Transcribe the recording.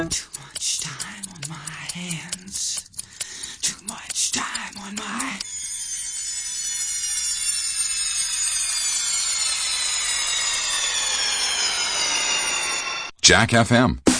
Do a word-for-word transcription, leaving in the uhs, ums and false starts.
Too much time on my hands. Too much time on my... Jack F M.